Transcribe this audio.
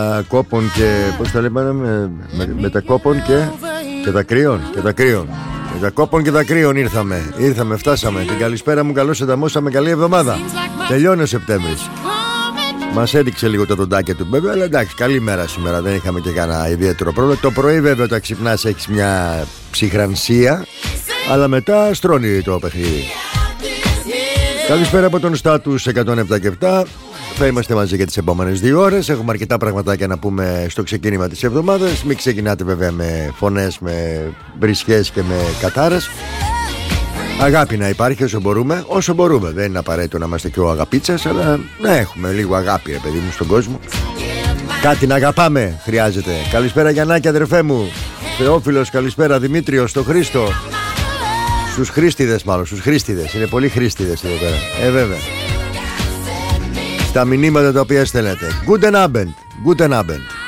κόπων και πώς τα λέμε, με τα κόπων και τα κρύων. Με τα κόπων και τα κρύων ήρθαμε, φτάσαμε. Την καλησπέρα μου, καλώς ενταμώσαμε, καλή εβδομάδα. Τελειώνει ο Σεπτέμβρης. Μας έδειξε λίγο τα δοντάκια του βέβαια, αλλά εντάξει, καλή μέρα σήμερα, δεν είχαμε και κανένα ιδιαίτερο πρόβλημα. Το πρωί βέβαια όταν ξυπνάς έχεις μια ψυχρανσία, αλλά μετά στρώνει το παιχνίδι. Καλησπέρα από τον Στάτους 107 και 7. Θα είμαστε μαζί για τις επόμενες 2 ώρες. Έχουμε αρκετά πραγματάκια να πούμε στο ξεκίνημα της εβδομάδας. Μην ξεκινάτε βέβαια με φωνές, με βρισχές και με κατάρες. Αγάπη να υπάρχει όσο μπορούμε. Δεν είναι απαραίτητο να είμαστε και ο αγαπίτσας, αλλά να έχουμε λίγο αγάπη, ρε παιδί μου, στον κόσμο. Κάτι να αγαπάμε χρειάζεται. Καλησπέρα Γιαννάκη, αδερφέ μου. Θεόφιλος, καλησπέρα. Δημήτριος, στο Χρήστο. Στους Χρήστιδες μάλλον, στους Χρήστιδες. Είναι πολλοί Χρήστιδες εδώ πέρα. Βέβαια. Στα μηνύματα τα οποία στέλνετε. Guten Abend.